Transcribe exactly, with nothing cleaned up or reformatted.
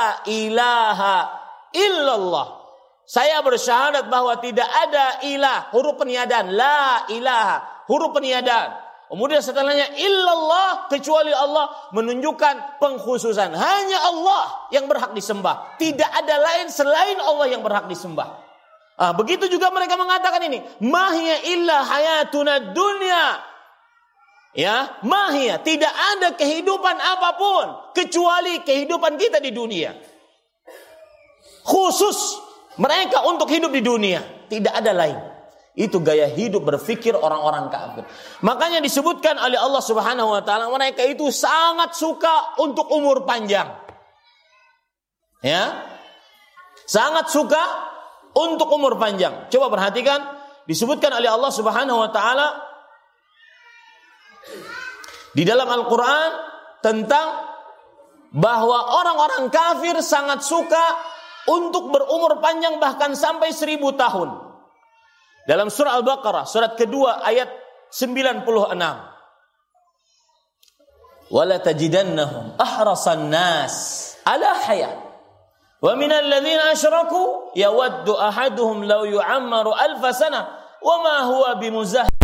ilaha illallah. Saya bersyahadat bahwa tidak ada ilah, huruf peniadaan, la ilaha, huruf peniadaan. Kemudian setelahnya illallah, kecuali Allah, menunjukkan pengkhususan. Hanya Allah yang berhak disembah. Tidak ada lain selain Allah yang berhak disembah. Ah, begitu juga mereka mengatakan ini, mahya illa hayatuna dunya. Ya, mahya, tidak ada kehidupan apapun kecuali kehidupan kita di dunia. Khusus mereka untuk hidup di dunia, tidak ada lain. Itu gaya hidup berfikir orang-orang kafir. Makanya disebutkan oleh Allah Subhanahu wa taala, mereka itu sangat suka untuk umur panjang. Ya. Sangat suka untuk umur panjang. Coba perhatikan, disebutkan oleh Allah Subhanahu wa taala di dalam Al-Qur'an tentang bahwa orang-orang kafir sangat suka untuk berumur panjang bahkan sampai seribu tahun. Dalam surah Al-Baqarah, surat kedua ayat sembilan puluh enam. Wala tajidannahum ahrasan nas ala hayat. Wa minal ladzina asyraku yawaddu ahaduhum law yu'ammaru alf sana wa ma huwa bimuzah